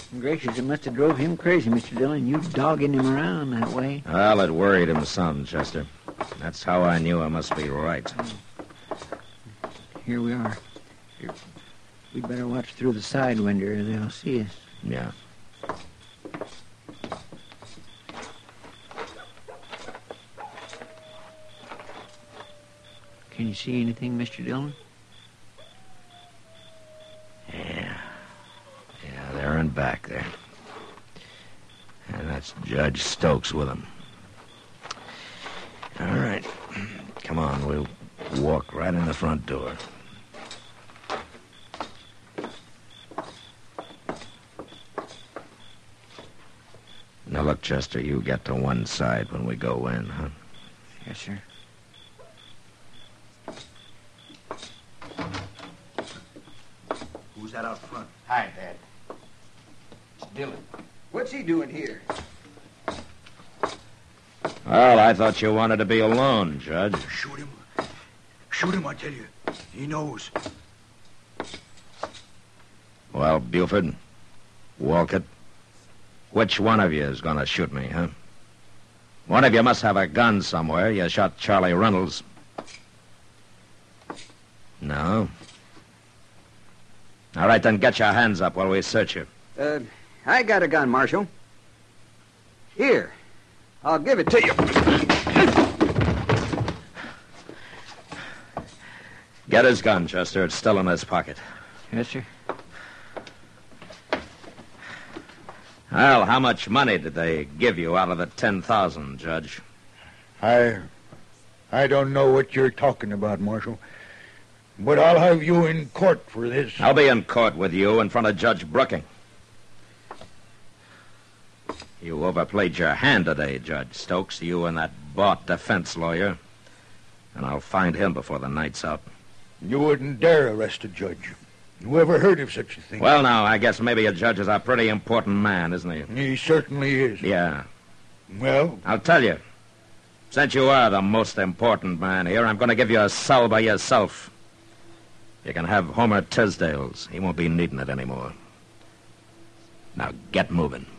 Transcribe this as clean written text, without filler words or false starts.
Gracious, it must have drove him crazy, Mr. Dillon. You dogging him around that way. Well, it worried him some, Chester. That's how I knew I must be right. Here we are. We'd better watch through the side window or they'll see us. Yeah. Can you see anything, Mr. Dillon? Yeah, they're in back there. And that's Judge Stokes with them. All right. Come on, we'll walk right in the front door. Now, look, Chester, you get to one side when we go in, huh? Yes, sir. Who's that out front? Hi, Dad. It's Dillon. What's he doing here? Well, I thought you wanted to be alone, Judge. Shoot him. Shoot him, I tell you. He knows. Well, Buford, Walcott, which one of you is going to shoot me, huh? One of you must have a gun somewhere. You shot Charlie Reynolds. No? All right, then get your hands up while we search you. I got a gun, Marshal. Here. I'll give it to you. Get his gun, Chester. It's still in his pocket. Yes, sir. Well, how much money did they give you out of the 10,000, Judge? I don't know what you're talking about, Marshal. But I'll have you in court for this. I'll be in court with you in front of Judge Brooking. You overplayed your hand today, Judge Stokes, you and that bought defense lawyer. And I'll find him before the night's up. You wouldn't dare arrest a judge. Who ever heard of such a thing? Well, now, I guess maybe a judge is a pretty important man, isn't he? He certainly is. Yeah. Well? I'll tell you. Since you are the most important man here, I'm going to give you a cell by yourself. You can have Homer Tisdale's. He won't be needing it anymore. Now, get moving.